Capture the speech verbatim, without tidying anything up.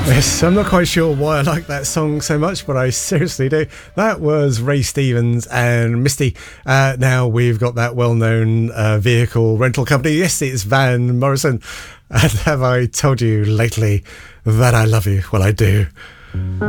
Yes, I'm not quite sure why I like that song so much, but I seriously do. That was Ray Stevens and Misty. Uh, now we've got that well-known uh, vehicle rental company. Yes, it's Van Morrison. And have I told you lately that I love you? Well, I do.